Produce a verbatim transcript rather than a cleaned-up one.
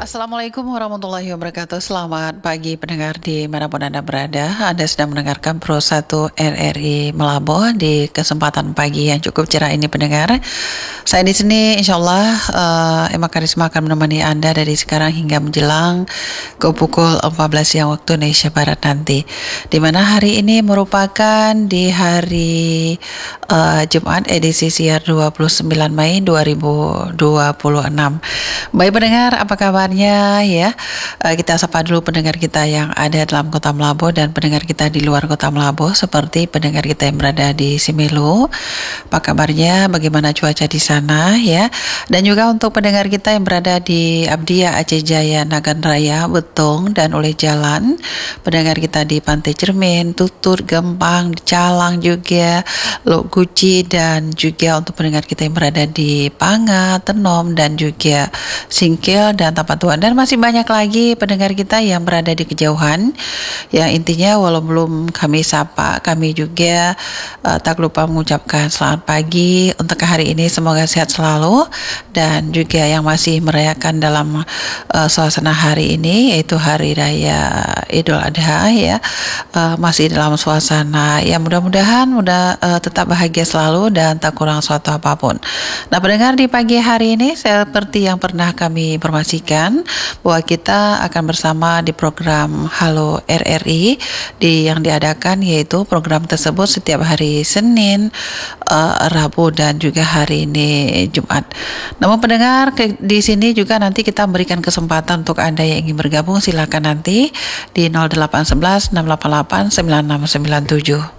Assalamualaikum warahmatullahi wabarakatuh. Selamat pagi pendengar di manapun Anda berada. Anda sedang mendengarkan Pro satu R R I Melabo di kesempatan pagi yang cukup cerah ini pendengar. Saya di sini insya Allah uh, Emma Karisma akan menemani Anda dari sekarang hingga menjelang ke pukul empat belas siang waktu Indonesia Barat nanti. Di mana hari ini merupakan di hari uh, Jumat edisi siar dua puluh sembilan Mei dua ribu dua puluh enam. Baik pendengar, apa kabarnya ya? Uh, kita sapa dulu pendengar kita yang ada dalam kota Melabo dan pendengar kita di luar kota Melabo, seperti pendengar kita yang berada di Simelu. Apa kabarnya? Bagaimana cuaca di sana ya? Dan juga untuk pendengar kita yang berada di Abdia, Aceh Jaya, Nagan Raya, Betong dan Oleh Jalan, pendengar kita di Pantai Cermin, Tutut, Gempang, Calang juga, Lok Guci, dan juga untuk pendengar kita yang berada di Panga, Tenom dan juga Singkil dan Tapak Tuan, dan masih banyak lagi pendengar kita yang berada di kejauhan. Yang intinya walau belum kami sapa, kami juga uh, tak lupa mengucapkan selamat pagi untuk hari ini, semoga sehat selalu, dan juga yang masih merayakan dalam uh, suasana hari ini yaitu hari raya Idul Adha ya, uh, masih dalam suasana ya mudah-mudahan mudah uh, tetap bahagia selalu dan tak kurang suatu apapun. Nah pendengar, di pagi hari ini seperti yang pernah kami informasikan bahwa kita akan bersama di program Halo R R I di yang diadakan, yaitu program tersebut setiap hari Senin, uh, Rabu dan juga hari ini Jumat. Namun pendengar, ke, di sini juga nanti kita memberikan kesempatan untuk Anda yang ingin bergabung, silakan nanti di nol delapan satu satu enam delapan delapan sembilan enam sembilan tujuh.